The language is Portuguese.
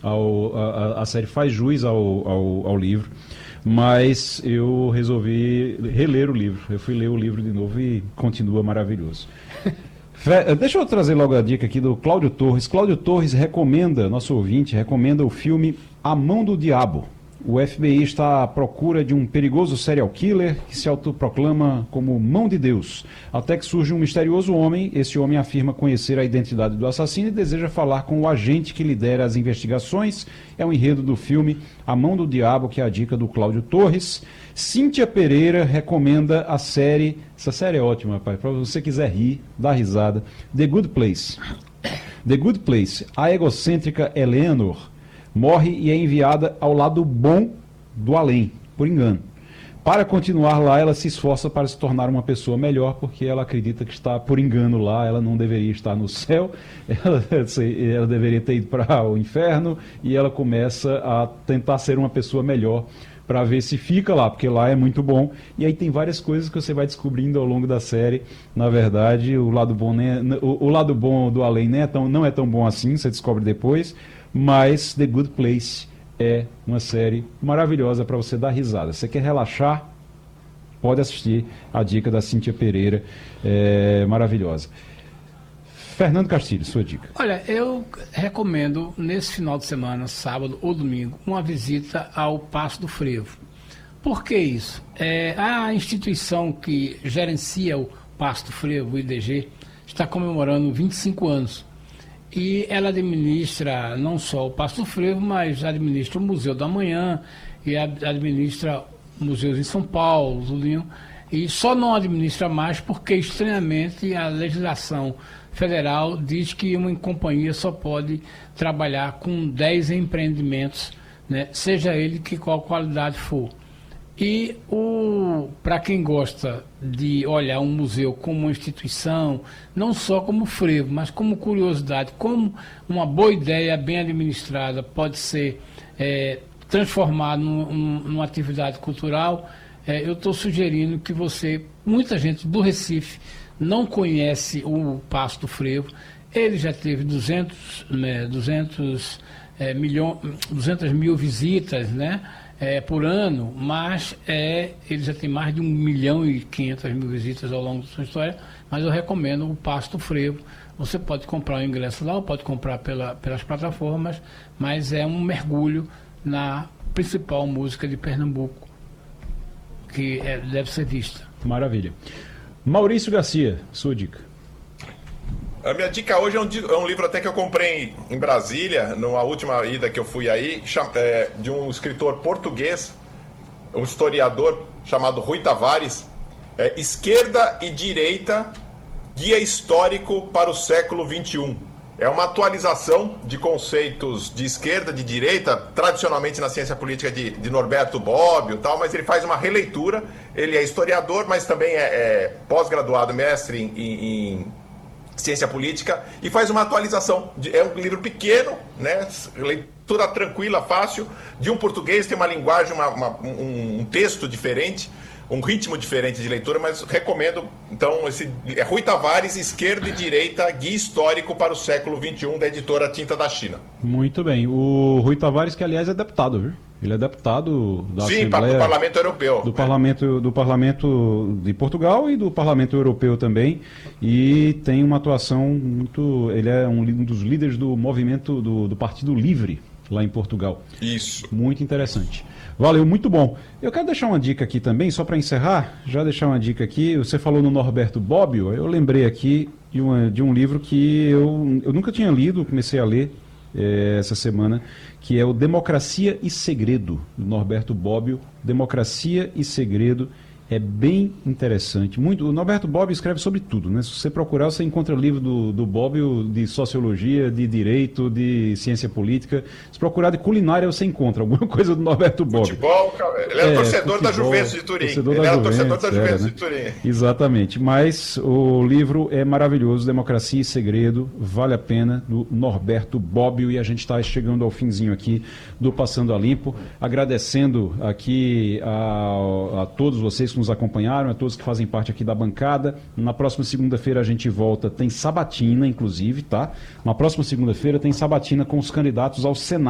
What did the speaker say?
a série faz jus ao livro, mas eu resolvi reler o livro. Eu fui ler o livro de novo e continua maravilhoso. Deixa eu trazer logo a dica aqui do Cláudio Torres. Cláudio Torres recomenda, nosso ouvinte, recomenda o filme A Mão do Diabo. O FBI está à procura de um perigoso serial killer que se autoproclama como Mão de Deus. Até que surge um misterioso homem. Esse homem afirma conhecer a identidade do assassino e deseja falar com o agente que lidera as investigações. É o enredo do filme A Mão do Diabo, que é a dica do Cláudio Torres. Cíntia Pereira recomenda a série. Essa série é ótima, rapaz. Para você quiser rir, dar risada. The Good Place. The Good Place. A egocêntrica Eleanor morre e é enviada ao lado bom do além, por engano. Para continuar lá, ela se esforça para se tornar uma pessoa melhor, porque ela acredita que está por engano lá, ela não deveria estar no céu, ela deveria ter ido para o inferno, e ela começa a tentar ser uma pessoa melhor para ver se fica lá, porque lá é muito bom. E aí tem várias coisas que você vai descobrindo ao longo da série. Na verdade, o lado bom do além não é tão bom assim, você descobre depois. Mas The Good Place é uma série maravilhosa para você dar risada. Você quer relaxar? Pode assistir a dica da Cíntia Pereira, é maravilhosa. Fernando Castilho, sua dica. Olha, eu recomendo nesse final de semana, sábado ou domingo, uma visita ao Paço do Frevo. Por que isso? A instituição que gerencia o Paço do Frevo, o IDG, está comemorando 25 anos. E ela administra não só o Paço do Frevo, mas administra o Museu do Amanhã e administra museus em São Paulo, Zulinho, e só não administra mais porque, estranhamente, a legislação federal diz que uma companhia só pode trabalhar com 10 empreendimentos, né, seja ele que qual qualidade for. E para quem gosta de olhar um museu como uma instituição, não só como frevo, mas como curiosidade, como uma boa ideia bem administrada pode ser transformada numa atividade cultural, eu estou sugerindo que muita gente do Recife não conhece o Paço do Frevo. Ele já teve 200 mil visitas, né? Por ano, mas ele já tem mais de 1.500.000 visitas ao longo da sua história, mas eu recomendo o Paço do Frevo. Você pode comprar o ingresso lá, ou pode comprar pelas plataformas, mas é um mergulho na principal música de Pernambuco, que deve ser vista. Maravilha. Maurício Garcia, sua dica. A minha dica hoje é um livro até que eu comprei em Brasília, numa última ida que eu fui aí, de um escritor português, um historiador chamado Rui Tavares, Esquerda e Direita, Guia Histórico para o Século XXI. É uma atualização de conceitos de esquerda, de direita, tradicionalmente na ciência política de Norberto Bobbio e tal, mas ele faz uma releitura. Ele é historiador, mas também é pós-graduado, mestre em ciência política, e faz uma atualização. É um livro pequeno, né? Leitura tranquila, fácil, de um português, tem uma linguagem, um texto diferente, um ritmo diferente de leitura, mas recomendo. Então, esse é Rui Tavares, Esquerda e Direita, Guia Histórico para o Século XXI, da editora Tinta da China. Muito bem. O Rui Tavares, que aliás é deputado, viu? Ele é deputado da Assembleia, do Parlamento Europeu. Do Parlamento de Portugal e do Parlamento Europeu também. E tem uma atuação muito... Ele é um dos líderes do movimento do Partido Livre, lá em Portugal. Isso. Muito interessante. Valeu, muito bom. Eu quero deixar uma dica aqui também, só para encerrar, já deixar uma dica aqui. Você falou no Norberto Bobbio, eu lembrei aqui de um livro que eu nunca tinha lido, comecei a ler essa semana, que é o Democracia e Segredo, do Norberto Bobbio. Democracia e Segredo. É bem interessante. O Norberto Bobbio escreve sobre tudo, né? Se você procurar, você encontra livro do Bobbio de sociologia, de direito, de ciência política. Se procurar de culinária, você encontra alguma coisa do Norberto Bobbio. Futebol, cara. Ele é torcedor da Juventus de Turim. Ele era torcedor da Juventus de Turim. Exatamente. Mas o livro é maravilhoso, Democracia e Segredo, vale a pena, do Norberto Bobbio. E a gente está chegando ao finzinho aqui do Passando a Limpo, agradecendo aqui a todos vocês que nos acompanharam, a todos que fazem parte aqui da bancada. Na próxima segunda-feira a gente volta, tem sabatina, inclusive, tá? Na próxima segunda-feira tem sabatina com os candidatos ao Senado.